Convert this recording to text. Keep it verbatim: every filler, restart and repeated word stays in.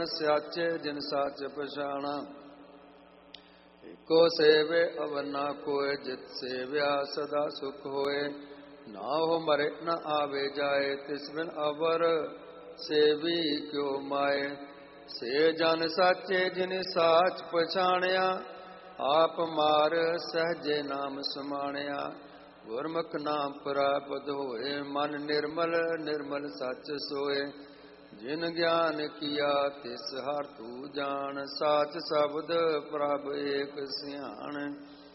ਜਨ ਸਿਆਚੇ ਜਿਨ ਸਾਚ ਪਛਾਣਾ। ਏਕੋ ਸੇਵੇ ਅਵਰ ਨਾ ਕੋਇ, ਜਿਤ ਸੇਵਿਆ ਸਦਾ ਸੁਖ ਹੋਏ। ਨਾਹੁ ਮਰੇ ਨ ਆਵੇ ਜਾਏ, ਤਿਸ ਬਿਨ ਅਵਰ ਸੇਵੀ ਕਿਉ ਮਾਏ। ਸੇ ਜਨ ਸਾਚੇ ਜਿਨ ਸਾਚ ਪਛਾਣਿਆ, ਆਪ ਮਾਰ ਸਹਜੇ ਨਾਮ ਸਮਾਣਿਆ। ਗੁਰਮੁਖ ਨਾਮ ਪ੍ਰਾਪਤ ਹੋਏ, ਮਨ ਨਿਰਮਲ ਨਿਰਮਲ ਸੱਚ ਸੋਏ। ਜਿਨ ਗਿਆਨ ਕੀਆ ਤਿਸ ਹਰ ਤੂ ਜਾਣ, ਸਾਚ ਸ਼ਬਦ ਪ੍ਰਭ ਏਕ ਸਿਆਣ।